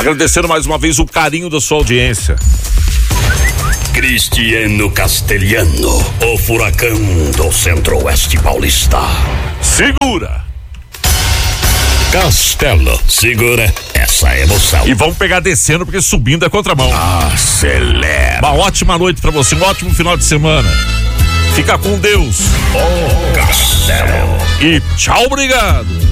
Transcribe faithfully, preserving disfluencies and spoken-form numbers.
Agradecendo mais uma vez o carinho da sua audiência. Cristiano Castelhano, o furacão do Centro-Oeste Paulista. Segura! Castelo, segura essa emoção. E vamos pegar descendo, porque subindo é contramão. Acelera. Uma ótima noite pra você, um ótimo final de semana. Fica com Deus. O Castelo. E tchau, obrigado.